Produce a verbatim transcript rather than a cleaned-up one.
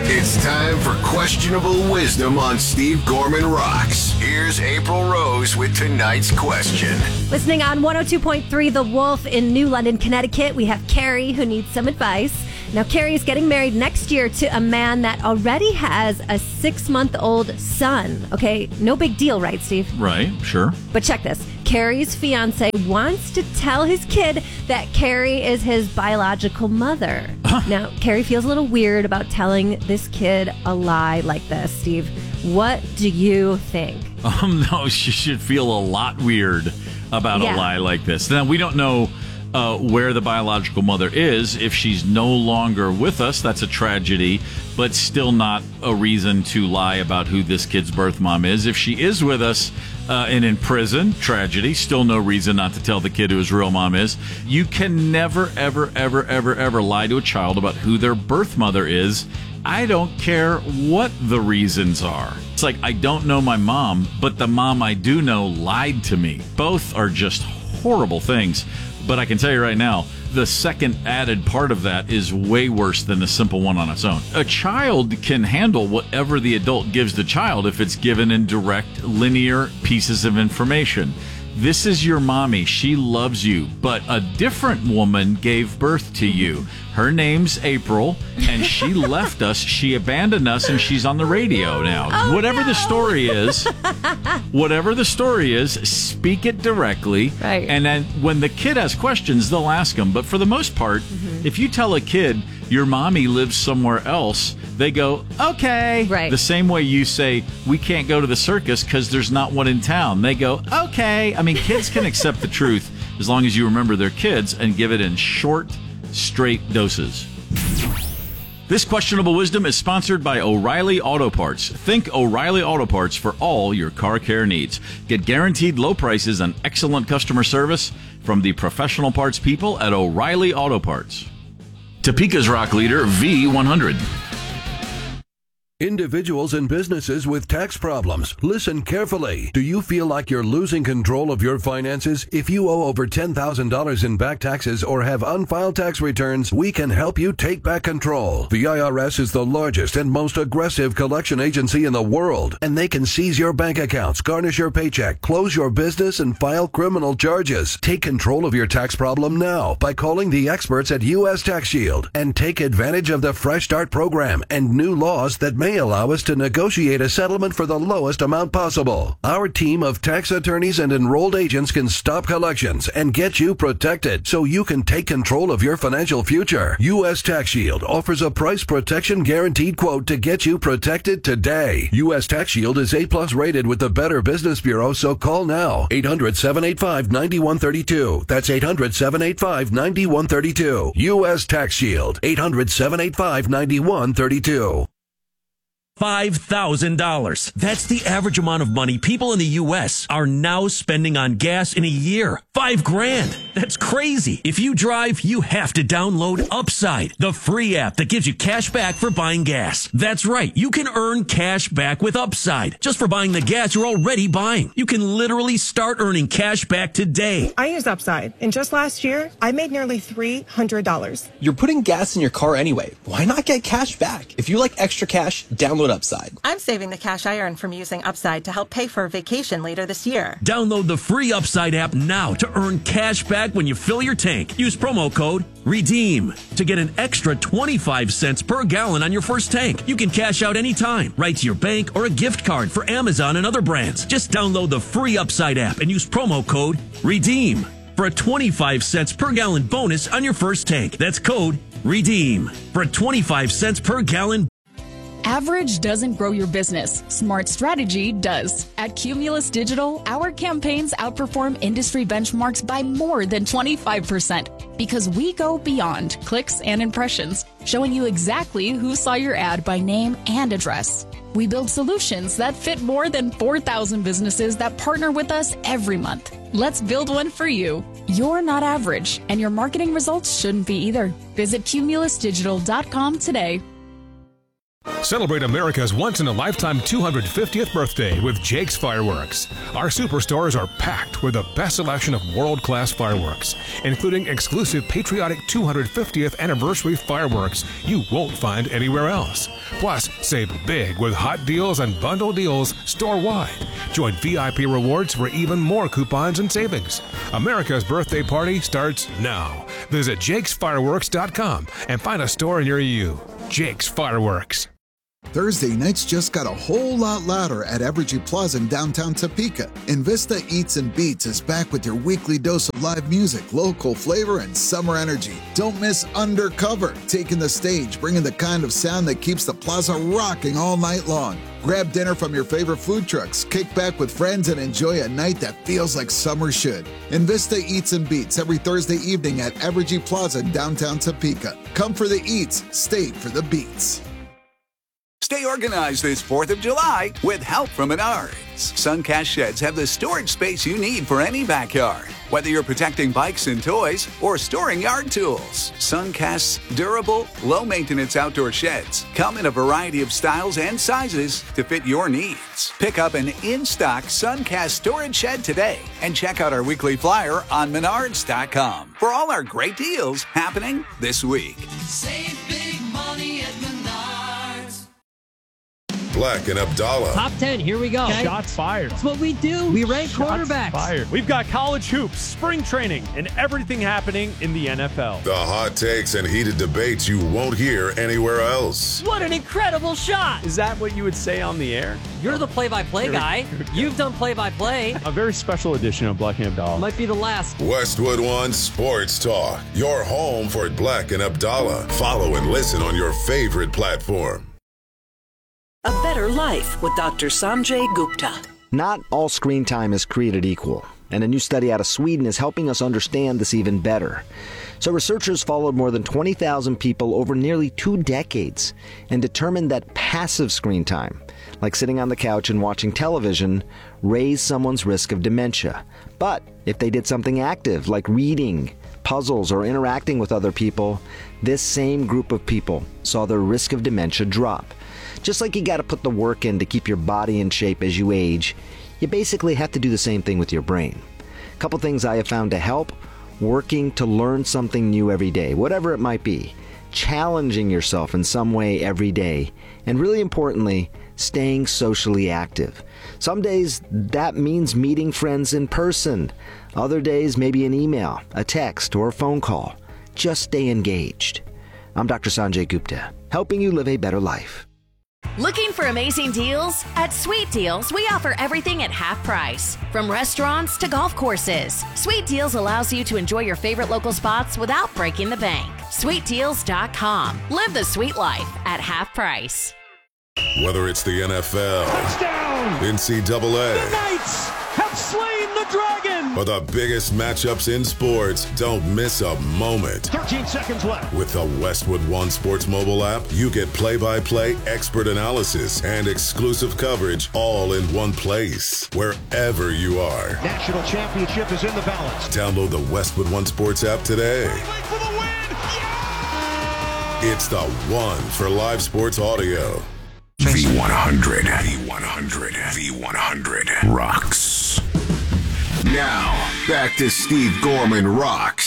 It's time for Questionable Wisdom on Steve Gorman Rocks. Here's April Rose with tonight's question. Listening on one oh two point three The Wolf in New London, Connecticut, we have Carrie who needs some advice. Now, Carrie is getting married next year to a man that already has a six-month-old son. Okay, no big deal, right, Steve? Right, sure. But check this. Carrie's fiance wants to tell his kid that Carrie is his biological mother. Now, Carrie feels a little weird about telling this kid a lie like this. Steve, what do you think? Um, no, she should feel a lot weird about Yeah. a lie like this. Now, we don't know uh, where the biological mother is. If she's no longer with us, that's a tragedy, but still not a reason to lie about who this kid's birth mom is. If she is with us uh, and in prison, tragedy, still no reason not to tell the kid who his real mom is. You can never, ever, ever, ever, ever lie to a child about who their birth mother is. I don't care what the reasons are. It's like, I don't know my mom, but the mom I do know lied to me. Both are just horrible things. But I can tell you right now, the second added part of that is way worse than the simple one on its own. A child can handle whatever the adult gives the child if it's given in direct, linear pieces of information. This is your mommy. She loves you, but a different woman gave birth to you. Her name's April, and she left us. She abandoned us, and she's on the radio now. Oh, whatever no. the story is, whatever the story is, speak it directly. Right. And then when the kid has questions, they'll ask them. But for the most part, mm-hmm. if you tell a kid your mommy lives somewhere else, they go, okay. Right. The same way you say, we can't go to the circus because there's not one in town. They go, okay. I mean, kids can accept the truth as long as you remember they're kids and give it in short, straight doses. This questionable wisdom is sponsored by O'Reilly Auto Parts. Think O'Reilly Auto Parts for all your car care needs. Get guaranteed low prices and excellent customer service from the professional parts people at O'Reilly Auto Parts. Topeka's rock leader, V one hundred. Individuals and businesses with tax problems, listen carefully. Do you feel like you're losing control of your finances? If you owe over ten thousand dollars in back taxes or have unfiled tax returns, we can help you take back control. The I R S is the largest and most aggressive collection agency in the world, and they can seize your bank accounts, garnish your paycheck, close your business, and file criminal charges. Take control of your tax problem now by calling the experts at U S Tax Shield and take advantage of the Fresh Start program and new laws that may allow us to negotiate a settlement for the lowest amount possible. Our team of tax attorneys and enrolled agents can stop collections and get you protected so you can take control of your financial future. U S Tax Shield offers a price protection guaranteed quote to get you protected today. U S Tax Shield is A plus rated with the Better Business Bureau, so call now. eight hundred, seven eight five, nine one three two. That's eight hundred, seven eight five, nine one three two. U S Tax Shield. eight hundred, seven eight five, nine one three two. five thousand dollars. That's the average amount of money people in the U S are now spending on gas in a year. Five grand. That's crazy. If you drive, you have to download Upside, the free app that gives you cash back for buying gas. That's right. You can earn cash back with Upside just for buying the gas you're already buying. You can literally start earning cash back today. I use Upside, and just last year, I made nearly three hundred dollars. You're putting gas in your car anyway. Why not get cash back? If you like extra cash, download Upside. I'm saving the cash I earn from using Upside to help pay for a vacation later this year. Download the free Upside app now to earn cash back when you fill your tank. Use promo code REDEEM to get an extra twenty-five cents per gallon on your first tank. You can cash out anytime, right to your bank or a gift card for Amazon and other brands. Just download the free Upside app and use promo code REDEEM for a twenty-five cents per gallon bonus on your first tank. That's code REDEEM for a twenty-five cents per gallon. Average doesn't grow your business. Smart strategy does. At Cumulus Digital, our campaigns outperform industry benchmarks by more than twenty-five percent because we go beyond clicks and impressions, showing you exactly who saw your ad by name and address. We build solutions that fit more than four thousand businesses that partner with us every month. Let's build one for you. You're not average, and your marketing results shouldn't be either. Visit cumulus digital dot com today. Celebrate America's once-in-a-lifetime two hundred fiftieth birthday with Jake's Fireworks. Our superstores are packed with the best selection of world-class fireworks, including exclusive patriotic two hundred fiftieth anniversary fireworks you won't find anywhere else. Plus, save big with hot deals and bundle deals store-wide. Join V I P Rewards for even more coupons and savings. America's birthday party starts now. Visit jakes fireworks dot com and find a store near you. Jake's Fireworks. Thursday nights just got a whole lot louder at Evergy Plaza in downtown Topeka. Invista Eats and Beats is back with your weekly dose of live music, local flavor, and summer energy. Don't miss Undercover, taking the stage, bringing the kind of sound that keeps the plaza rocking all night long. Grab dinner from your favorite food trucks, kick back with friends, and enjoy a night that feels like summer should. Invista Eats and Beats every Thursday evening at Evergy Plaza in downtown Topeka. Come for the eats, stay for the beats. Stay organized this fourth of July with help from Menards. Suncast sheds have the storage space you need for any backyard. Whether you're protecting bikes and toys or storing yard tools, Suncast's durable, low-maintenance outdoor sheds come in a variety of styles and sizes to fit your needs. Pick up an in-stock Suncast storage shed today and check out our weekly flyer on menards dot com for all our great deals happening this week. Save big money at Menards. Black and Abdallah. Top ten, here we go. Okay. Shots fired. That's what we do. We rank Shots quarterbacks. Fired. We've got college hoops, spring training, and everything happening in the N F L. The hot takes and heated debates you won't hear anywhere else. What an incredible shot. Is that what you would say on the air? You're the play-by-play guy. You've done play-by-play. A very special edition of Black and Abdallah. Might be the last. Westwood One Sports Talk. Your home for Black and Abdallah. Follow and listen on your favorite platform. A Better Life with Doctor Sanjay Gupta. Not all screen time is created equal, and a new study out of Sweden is helping us understand this even better. So researchers followed more than twenty thousand people over nearly two decades and determined that passive screen time, like sitting on the couch and watching television, raised someone's risk of dementia. But if they did something active, like reading, puzzles, or interacting with other people, this same group of people saw their risk of dementia drop. Just like you got to put the work in to keep your body in shape as you age, you basically have to do the same thing with your brain. A couple things I have found to help: working to learn something new every day, whatever it might be, challenging yourself in some way every day, and really importantly, staying socially active. Some days that means meeting friends in person. Other days maybe an email, a text, or a phone call. Just stay engaged. I'm Doctor Sanjay Gupta, helping you live a better life. Looking for amazing deals? At Sweet Deals, we offer everything at half price. From restaurants to golf courses, Sweet Deals allows you to enjoy your favorite local spots without breaking the bank. sweet deals dot com. Live the sweet life at half price. Whether it's the N F L, touchdown, N C double A, the Knights have slain the dragon, or the biggest matchups in sports, don't miss a moment. thirteen seconds left. With the Westwood One Sports mobile app, you get play-by-play, expert analysis, and exclusive coverage all in one place, wherever you are. National championship is in the balance. Download the Westwood One Sports app today. For the win. Yeah! It's the one for live sports audio. V one hundred. V one hundred. V one hundred. Rocks. Now, back to Steve Gorman Rocks